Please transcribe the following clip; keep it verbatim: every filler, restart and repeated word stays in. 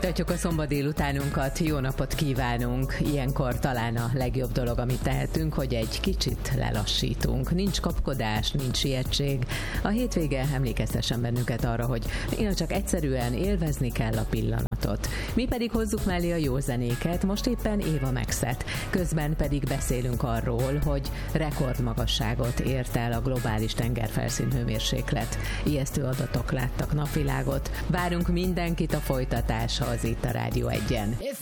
Folytatjuk a szombat délutánunkat, jó napot kívánunk! Ilyenkor talán a legjobb dolog, amit tehetünk, hogy egy kicsit lelassítunk. Nincs kapkodás, nincs sietség. A hétvége emlékeztessen bennünket arra, hogy néha csak egyszerűen élvezni kell a pillanatot. Mi pedig hozzuk mellé a jó zenéket, most éppen Éva Maxet. Közben pedig beszélünk arról, hogy rekordmagasságot ért el a globális tengerfelszín hőmérséklet. Ijesztő adatok láttak napvilágot. Várunk mindenkit a folytatáshoz itt a Rádió Egyen.